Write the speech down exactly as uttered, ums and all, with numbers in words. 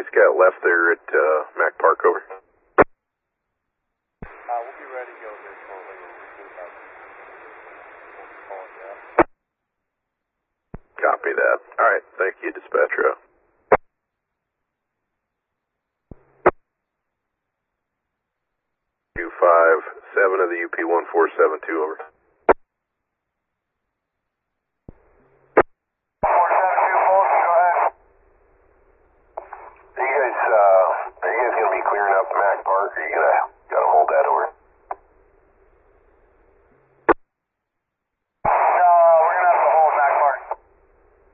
Scout left there at uh, Mac Park, over. Uh, we'll be ready to go here shortly. Copy that. All right, thank you, Dispatcher. two five seven of the U P one four seven two, over.